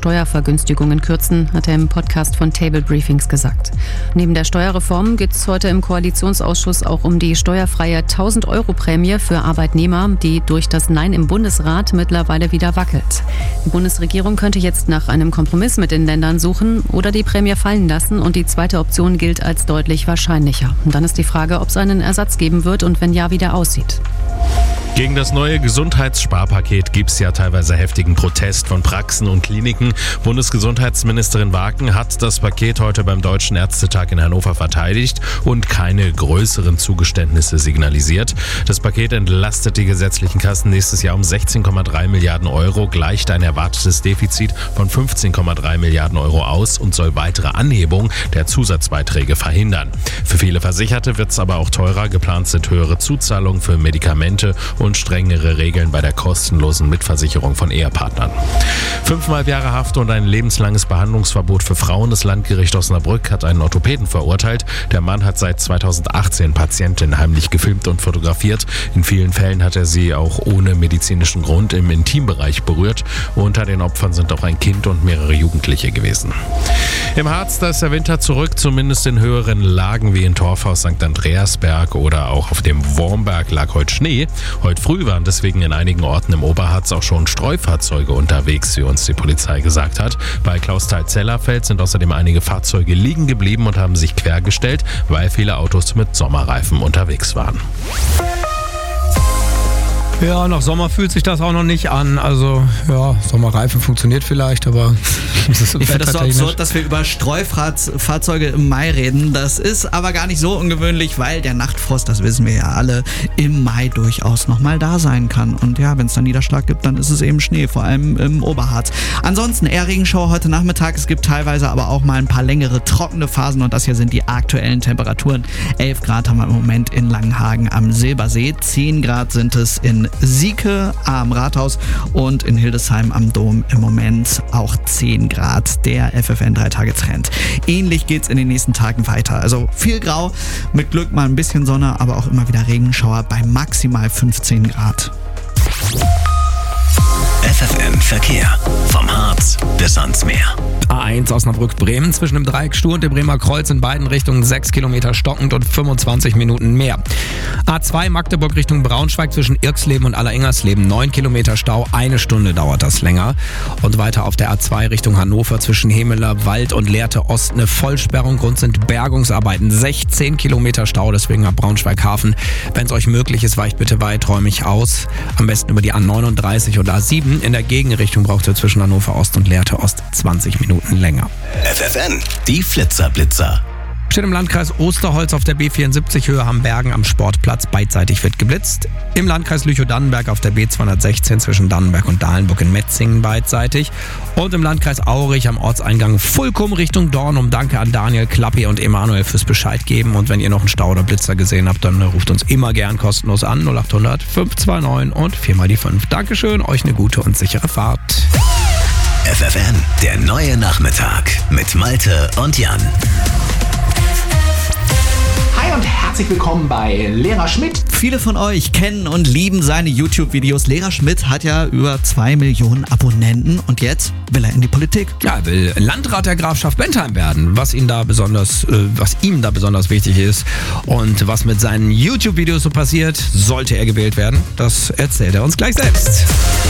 Steuervergünstigungen kürzen, hat er im Podcast von Table Briefings gesagt. Neben der Steuerreform geht es heute im Koalitionsausschuss auch um die steuerfreie 1.000-Euro-Prämie für Arbeitnehmer, die durch das Nein im Bundesrat mittlerweile wieder wackelt. Die Bundesregierung könnte jetzt nach einem Kompromiss mit den Ländern suchen oder die Prämie fallen lassen, und die zweite Option gilt als deutlich wahrscheinlicher. Und dann ist die Frage, ob es einen Ersatz geben wird und wenn ja, wie der aussieht. Gegen das neue Gesundheitssparpaket gibt es ja teilweise heftigen Protest von Praxen und Kliniken. Bundesgesundheitsministerin Wagen hat das Paket heute beim Deutschen Ärztetag in Hannover verteidigt und keine größeren Zugeständnisse signalisiert. Das Paket entlastet die gesetzlichen Kassen nächstes Jahr um 16,3 Milliarden Euro, gleicht ein erwartetes Defizit von 15,3 Milliarden Euro aus und soll weitere Anhebungen der Zusatzbeiträge verhindern. Für viele Versicherte wird es aber auch teurer. Geplant sind höhere Zuzahlungen für Medikamente und strengere Regeln bei der kostenlosen Mitversicherung von Ehepartnern. 5,5 Jahre Haft und ein lebenslanges Behandlungsverbot für Frauen. Das Landgericht Osnabrück hat einen Orthopäden verurteilt. Der Mann hat seit 2018 Patientinnen heimlich gefilmt und fotografiert. In vielen Fällen hat er sie auch ohne medizinischen Grund im Intimbereich berührt. Unter den Opfern sind auch ein Kind und mehrere Jugendliche gewesen. Im Harz, da ist der Winter zurück, zumindest in höheren Lagen wie in Torfhaus, St. Andreasberg oder auch auf dem Wormberg lag heute Schnee. Heute früh waren deswegen in einigen Orten im Oberharz auch schon Streufahrzeuge unterwegs, wie uns die Polizei gesagt hat. Bei Klausthal-Zellerfeld sind außerdem einige Fahrzeuge liegen geblieben und haben sich quergestellt, weil viele Autos mit Sommerreifen unterwegs waren. Ja, nach Sommer fühlt sich das auch noch nicht an. Also, ja, Sommerreifen funktioniert vielleicht, aber ich finde das so absurd, dass wir über Streufahrzeuge im Mai reden. Das ist aber gar nicht so ungewöhnlich, weil der Nachtfrost, das wissen wir ja alle, im Mai durchaus nochmal da sein kann. Und ja, wenn es dann Niederschlag gibt, dann ist es eben Schnee, vor allem im Oberharz. Ansonsten eher Regenschauer heute Nachmittag. Es gibt teilweise aber auch mal ein paar längere trockene Phasen und das hier sind die aktuellen Temperaturen. 11 Grad haben wir im Moment in Langenhagen am Silbersee. 10 Grad sind es in Sieke am Rathaus und in Hildesheim am Dom im Moment auch 10 Grad. Der FFN 3-Tage-Trend. Ähnlich geht's in den nächsten Tagen weiter. Also viel Grau, mit Glück mal ein bisschen Sonne, aber auch immer wieder Regenschauer bei maximal 15 Grad. FFN Verkehr. Vom Harz bis ans Meer. A1 Osnabrück-Bremen zwischen dem Dreieck Stur und dem Bremer Kreuz in beiden Richtungen 6 Kilometer stockend und 25 Minuten mehr. A2 Magdeburg Richtung Braunschweig zwischen Irksleben und Alleringers-Leben 9 Kilometer Stau, 1 Stunde dauert das länger. Und weiter auf der A2 Richtung Hannover zwischen Hemeler Wald und Lehrte Ost eine Vollsperrung. Grund sind Bergungsarbeiten, 16 Kilometer Stau, deswegen ab Braunschweig-Hafen. Wenn es euch möglich ist, weicht bitte weiträumig aus. Am besten über die A39 und A7. In der Gegenrichtung braucht ihr zwischen Hannover Ost und Lehrte Ost 20 Minuten länger. FFN, die Flitzer-Blitzer. Steht im Landkreis Osterholz auf der B74 Höhe Hambergen am Sportplatz. Beidseitig wird geblitzt. Im Landkreis Lüchow-Dannenberg auf der B216 zwischen Dannenberg und Dahlenburg in Metzingen beidseitig. Und im Landkreis Aurich am Ortseingang Fulkum Richtung Dornum. Danke an Daniel, Klappi und Emanuel fürs Bescheid geben. Und wenn ihr noch einen Stau oder Blitzer gesehen habt, dann ruft uns immer gern kostenlos an. 0800 529 und 4x5. Dankeschön, euch eine gute und sichere Fahrt. FFN, der neue Nachmittag mit Malte und Jan. Hi und herzlich willkommen bei Lehrer Schmidt. Viele von euch kennen und lieben seine YouTube-Videos. Lehrer Schmidt hat ja über 2 Millionen Abonnenten und jetzt will er in die Politik. Ja, er will Landrat der Grafschaft Bentheim werden, was ihm da besonders wichtig ist und was mit seinen YouTube-Videos so passiert, sollte er gewählt werden, das erzählt er uns gleich selbst.